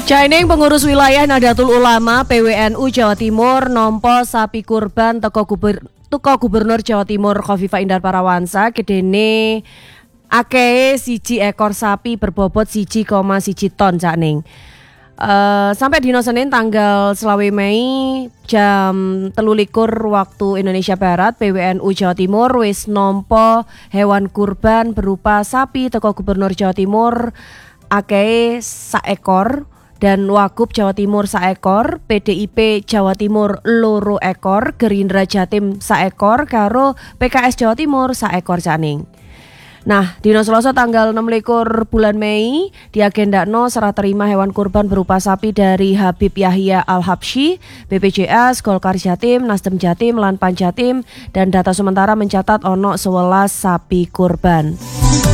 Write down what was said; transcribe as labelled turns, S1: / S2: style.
S1: Jaining pengurus wilayah Nahdlatul Ulama PWNU Jawa Timur nompo sapi kurban teko Gubernur Jawa Timur Khofifah Indar Parawansa gedene akeh 1 ekor sapi berbobot 1,1 ton Jaining. Sampai dino Senin tanggal 20 Mei jam 3 waktu Indonesia Barat PWNU Jawa Timur wis nompo hewan kurban berupa sapi teko Gubernur Jawa Timur akeh 1 ekor dan Wagub Jawa Timur 1 ekor, PDIP Jawa Timur 2 ekor, Gerindra Jatim 1 ekor, karo PKS Jawa Timur 1 ekor Jaining. Nah, dino Selasa tanggal 26 bulan Mei diagendakno serah terima hewan kurban berupa sapi dari Habib Yahya Al-Habsyi, BPJS, Golkar Jatim, Nasdem Jatim, lan Pan Jatim, dan data sementara mencatat ono 11 sapi kurban.